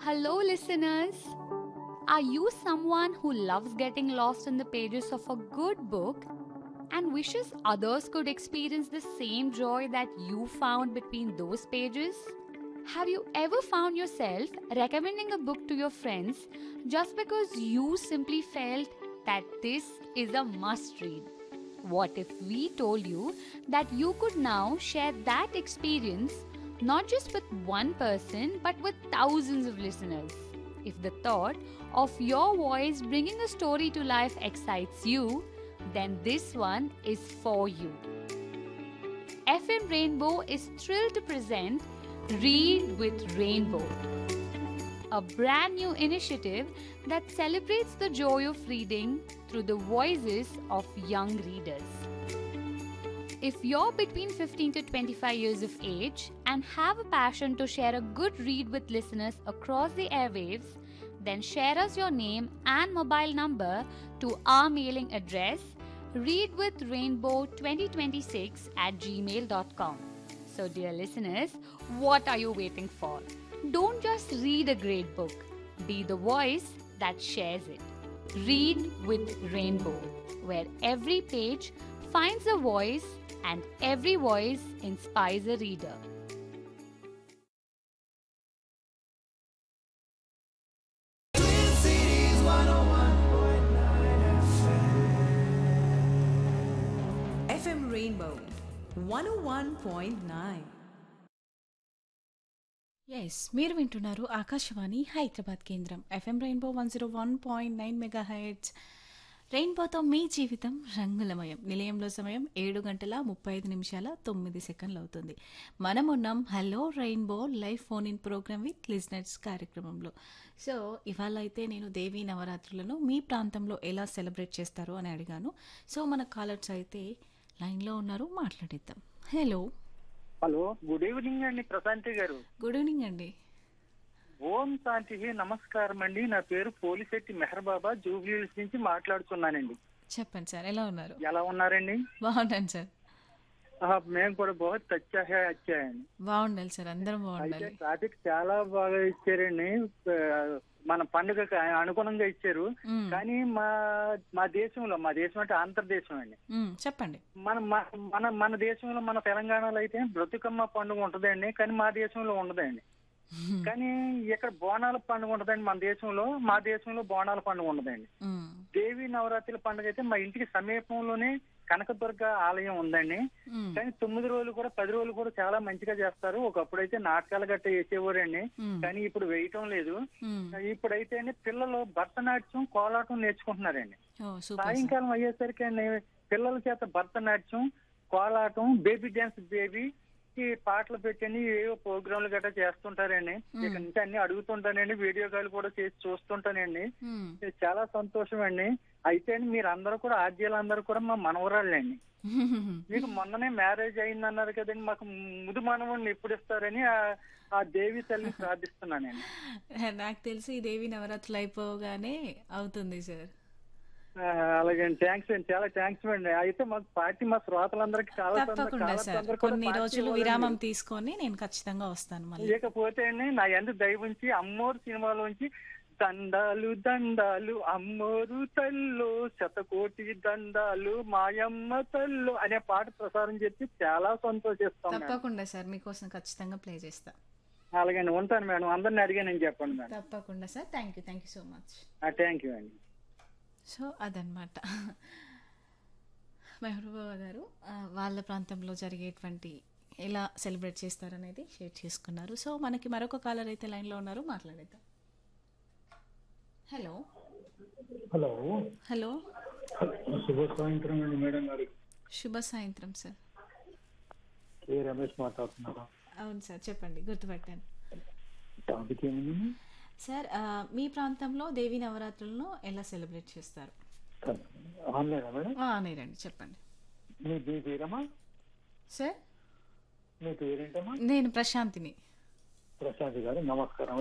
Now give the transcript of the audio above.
Hello, listeners. Are you someone who loves getting lost in the pages of a good book and wishes others could experience the same joy that you found between those pages? Have you ever found yourself recommending a book to your friends just because you simply felt that this is a must read? What if we told you that you could now share that experience not just with one person but with thousands of listeners? If the thought of your voice bringing a story to life excites you, then this one is for you. FM Rainbow is thrilled to present Read with Rainbow, a brand new initiative that celebrates the joy of reading through the voices of young readers. If you're between 15 to 25 years of age and have a passion to share a good read with listeners across the airwaves, then share us your name and mobile number to our mailing address readwithrainbow2026@gmail.com. So, dear listeners, what are you waiting for? Don't just read a great book, be the voice that shares it. Read with Rainbow, where every page finds a voice and every voice inspires a reader. FM Rainbow 101.9. Yes మీరు వింటున్నారు ఆకాశవాణి హైదరాబాద్ కేంద్రం FM rainbow 101.9 mega hertz. రెయిన్బోతో మీ జీవితం రంగులమయం. నిలయంలో సమయం 7:35 అవుతుంది. మనం ఉన్నాం hello rainbow live phone in programme with listeners కార్యక్రమంలో. సో ఇవాళ అయితే నేను దేవీ నవరాత్రులను మీ ప్రాంతంలో ఎలా సెలబ్రేట్ చేస్తారో అని అడిగాను. సో మన కాలర్స్ అయితే లైన్లో ఉన్నారు, మాట్లాడిద్దాం. హలో హలో, గుడ్ ఈవినింగ్ అండి ప్రశాంతి గారు. గుడ్ ఈవినింగ్ అండి. ఓం శాంతి, నమస్కారం అండి. నా పేరు పోలిశెట్టి మెహర్ బాబా, జూబ్లీహిల్స్ నుంచి మాట్లాడుతున్నానండి. చెప్పండి సార్, ఎలా ఉన్నారు? ఎలా ఉన్నారండి? బాగున్నాను సార్. మేము కూడా బహుత్ వచ్చాయండి. బాగుండాలి సార్, అందరం అయితే బాగుండాలి. ట్రాఫిక్ చాలా బాగా ఇచ్చారండి. మన పండుగకి అనుగుణంగా ఇచ్చారు. కానీ మా దేశంలో, మా దేశం అంటే ఆంధ్రదేశం అండి. చెప్పండి. మన మన మన దేశంలో, మన తెలంగాణలో అయితే బ్రతుకమ్మ పండుగ ఉంటదండి, కానీ మా దేశంలో ఉండదండి. కానీ ఇక్కడ బోనాల పండుగ ఉంటదండి మన దేశంలో, మా దేశంలో బోనాల పండుగ ఉండదండి. దేవి నవరాత్రుల పండుగ అయితే మా ఇంటికి సమీపంలోనే కనకదుర్గ ఆలయం ఉందండి. కానీ 9 రోజులు కూడా 10 రోజులు కూడా చాలా మంచిగా చేస్తారు. ఒకప్పుడు అయితే నాటకాలు గట్ట వేసేవారండి, కానీ ఇప్పుడు వేయటం లేదు. ఇప్పుడైతే పిల్లలు భరతనాట్యం, కోలాటం నేర్చుకుంటున్నారండి. సాయంకాలం అయ్యేసరికి పిల్లల చేత భరతనాట్యం, కోలాటం, బేబీ డాన్స్, బేబీ పాటలు పెట్టండి, ఏవో ప్రోగ్రాంలు గట్రా చేస్తుంటారండి. ఇక నుంచి అన్ని అడుగుతుంటానండి, వీడియో కాల్ కూడా చేసి చూస్తుంటానండి. చాలా సంతోషం అండి. అయితే మీరు అందరూ కూడా, ఆద్యాలందరూ కూడా మా మనవరాళ్ళండి. మీకు మొన్ననే మ్యారేజ్ అయిందన్నారు కదండి, మాకు ముదు మనవుడిని ఎప్పుడు ఇస్తారని ఆ దేవి తల్లిని ప్రార్థిస్తున్నానండి. నాకు తెలిసి ఈ దేవి నవరాత్రులు అయిపోగానే అవుతుంది సార్. అలాగే అండి, థ్యాంక్స్ అండి, చాలా థ్యాంక్స్ అండి. అయితే మా పార్టీ, మా శ్రోతలందరికీ చాలా తప్పకుండా సార్, కొన్ని రోజులు విరామం తీసుకొని నేను ఖచ్చితంగా వస్తాను మళ్ళీ. లేకపోతే అండి, నా ఎందు దయ ఉంచి అమ్మోరు సినిమాలోంచి దండాలు దండాలు అమ్మోరు తల్లు, శతకోటి దండాలు మాయమ్మ తల్లు అనే పాట ప్రసారం చేసి చాలా సంతోషిస్తాం. తప్పకుండా సార్, మీకోసం ఖచ్చితంగా ప్లే చేస్తా. అలాగే ఉంటాను మేడం, అందరిని అడిగానని చెప్పండి మేడం. తప్పకుండా sir, thank you so much. Thank you అండి. సో అదనమాట మెహబూబా గారు వాళ్ళ ప్రాంతంలో జరిగేటువంటి ఎలా సెలబ్రేట్ చేస్తారనేది షేర్ చేసుకున్నారు. సో మనకి మరొక కాలర్ అయితే లైన్లో ఉన్నారు, మాట్లాడేద్దాం. హలో హలో హలో శుభ సాయంత్రం అండి మేడం గారు. శుభ సాయంత్రం సార్. ఏ రమేష్ మాట్లాడుతున్నారా? అవును సార్, చెప్పండి, గుర్తుపట్టాను. టాపిక్ ఏమిటి సార్? మీ ప్రాంతంలో దేవి నవరాత్రులను ఎలా సెలబ్రేట్ చేస్తారు? ఆన్లైనా మేడం? నేనండి, చెప్పండి. మీ పేరమ్మా? సార్ మీ పేరేంటమ్మా? నేను ప్రశాంతిని. ప్రశాంతి గారు, నమస్కారం.